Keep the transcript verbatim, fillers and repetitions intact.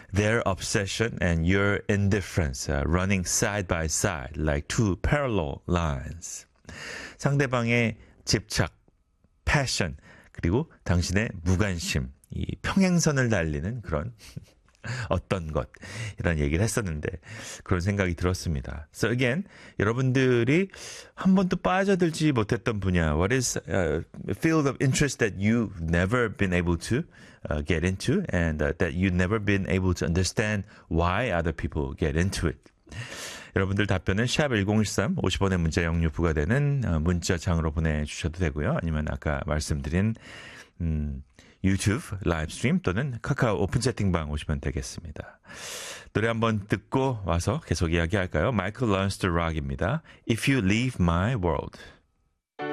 their obsession and your indifference uh, running side by side like two parallel lines. 상대방의 집착, passion, 그리고 당신의 무관심, 이 평행선을 달리는 그런 어떤 것 이런 얘기를 했었는데 그런 생각이 들었습니다. So again, 여러분들이 한 번도 빠져들지 못했던 분야, what is a field of interest that you've never been able to uh, get into and uh, that you've never been able to understand why other people get into it. 여러분들 답변은 샵 일공일삼 오십 원의 문자 영유 부과되는 문자창으로 보내주셔도 되고요. 아니면 아까 말씀드린 음, 유튜브 라이브 스트림 또는 카카오 오픈 채팅방 오시면 되겠습니다. 노래 한번 듣고 와서 계속 이야기할까요? 마이클 런스터 락입니다. If You Leave My World.